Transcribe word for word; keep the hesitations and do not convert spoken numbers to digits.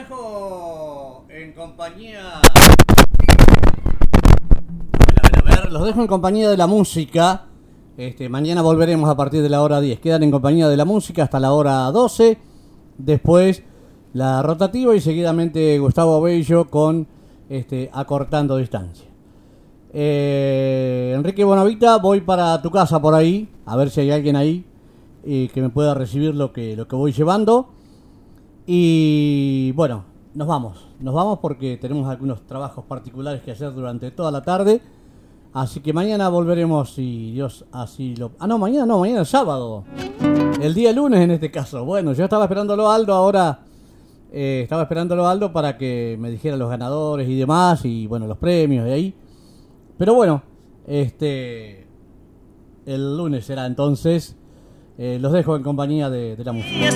dejo en compañía. A ver, a ver, a ver. Los dejo en compañía de la música. Este, mañana volveremos a partir de la hora diez. Quedan en compañía de la música hasta la hora doce. Después la rotativa y seguidamente Gustavo Bello con este, Acortando Distancia. Eh, Enrique Bonavita, voy para tu casa por ahí, a ver si hay alguien ahí eh, que me pueda recibir lo que, lo que voy llevando. Y bueno, nos vamos, nos vamos porque tenemos algunos trabajos particulares que hacer durante toda la tarde. Así que mañana volveremos si Dios así lo... Ah, no, mañana no, mañana es sábado. El día lunes en este caso. Bueno, yo estaba esperándolo a Aldo ahora. Eh, estaba esperándolo a Aldo para que me dijera los ganadores y demás. Y bueno, los premios de ahí. Pero bueno, este... el lunes será entonces. Eh, los dejo en compañía de, de la música.